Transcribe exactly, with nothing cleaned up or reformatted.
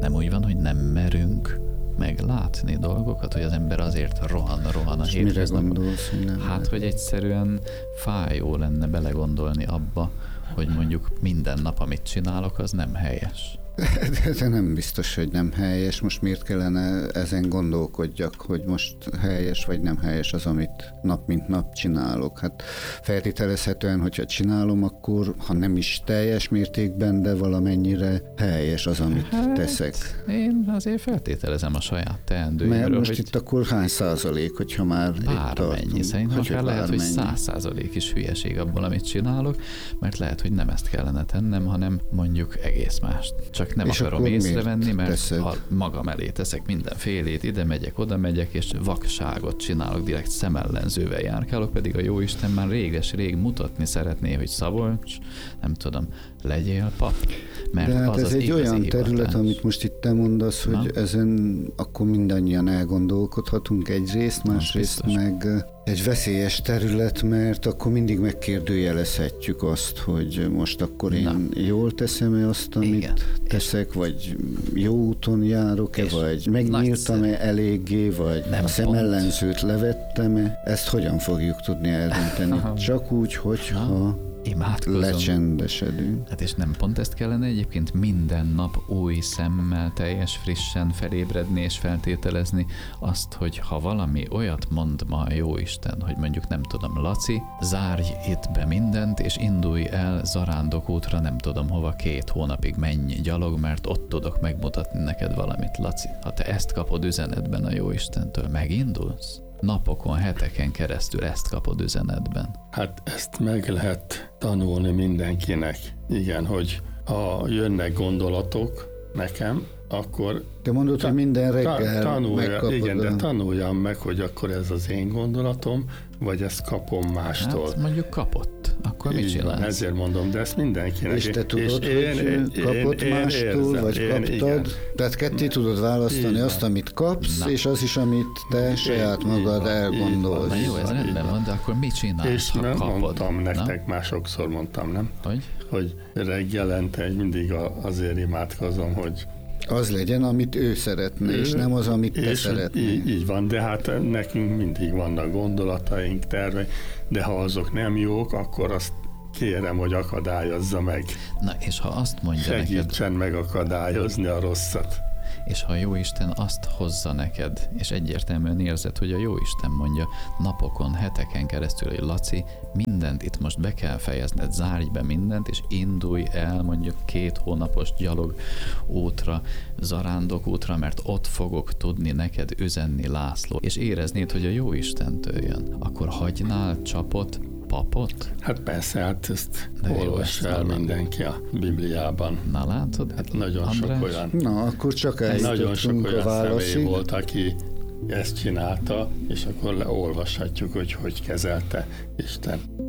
Nem úgy van, hogy nem merünk meglátni dolgokat, hogy az ember azért rohan, rohan a hétköznapban. Hát, hogy egyszerűen fájó lenne belegondolni abba, hogy mondjuk minden nap, amit csinálok, az nem helyes. De nem biztos, hogy nem helyes. Most miért kellene ezen gondolkodjak, hogy most helyes vagy nem helyes az, amit nap mint nap csinálok. Hát feltételezhetően, hogyha csinálom, akkor ha nem is teljes mértékben, de valamennyire helyes az, amit hát, teszek. Én azért feltételezem a saját teendőimről. Mert most hogy itt akkor hány százalék, hogyha már bármennyi. Szerintem akár lehet, hogy száz százalék is hülyeség abból, amit csinálok, mert lehet, hogy nem ezt kellene tennem, hanem mondjuk egész mást. Csak nem és akarom észrevenni, mert teszed? Ha magam elé teszek mindenfélét, ide megyek, oda megyek, és vakságot csinálok, direkt szemellenzővel járkálok, pedig a jóisten már réges-rég mutatni szeretné, hogy Szabolcs, nem tudom, legyél pap. Mert de hát az ez az egy olyan hivatás. terület, amit most itt te mondasz, hogy Na? ezen akkor mindannyian elgondolkodhatunk egyrészt, másrészt meg egy veszélyes terület, mert akkor mindig megkérdőjelezhetjük azt, hogy most akkor én Na. jól teszem-e azt, amit Igen. teszek, vagy jó úton járok-e, vagy megnyíltam-e eléggé, vagy nem a szemellenzőt levettem-e. Ezt hogyan fogjuk tudni eldönteni? Csak úgy, hogyha imádkozom. Lecsendesedünk. Hát és nem pont ezt kellene egyébként minden nap új szemmel, teljes frissen felébredni és feltételezni azt, hogy ha valami olyat mond ma a Jóisten, hogy mondjuk nem tudom, Laci, zárj itt be mindent, és indulj el zarándok útra, nem tudom hova, két hónapig menj gyalog, mert ott tudok megmutatni neked valamit, Laci. Ha te ezt kapod üzenetben a Jóistentől, megindulsz? Napokon, heteken keresztül ezt kapod üzenetben. Hát ezt meg lehet tanulni mindenkinek. Igen, hogy ha jönnek gondolatok nekem, akkor... Te mondod, ta- hogy minden reggel ta- tanulja, megkapod. Igen, a... de tanuljam meg, hogy akkor ez az én gondolatom, vagy ezt kapom mástól. Hát mondjuk kapott. Akkor mit csinálsz? Van, ezért mondom, de ezt mindenkinek. És te tudod, és hogy én, kapott én, mástól, érzem, vagy én, kaptad. Igen. Tehát ketté tudod választani igen. azt, amit kapsz, Na. és az is, amit te én, saját magad van, elgondolsz. Na jó, ez rendben van, de akkor mit csinálsz, és ha nem kapod? mondtam nektek, Na? már sokszor mondtam, nem? Hogy? Hogy reggelente mindig azért imádkozom, hogy az legyen, amit ő szeretne, ő, és nem az, amit te szeretnél. Így, így van, de hát nekünk mindig vannak gondolataink, terveink, de ha azok nem jók, akkor azt kérem, hogy akadályozza meg. Na, és ha azt mondja Segítsen neked... megakadályozni a rosszat. És ha a Jóisten azt hozza neked, és egyértelműen érzed, hogy a Jóisten mondja napokon, heteken keresztül, hogy Laci, mindent itt most be kell fejezned, zárj be mindent, és indulj el mondjuk két hónapos gyalog útra, zarándok útra, mert ott fogok tudni neked üzenni, László, és éreznéd, hogy a Jóistentől jön, akkor hagynál csapot, papot? Hát persze, hát ezt olvassa el mindenki a Bibliában. Na látod? Hát nagyon András? sok olyan. Na, akkor csak nagyon sok olyan a válaszig. személy volt, aki ezt csinálta, és akkor leolvashatjuk, hogy hogy kezelte Isten.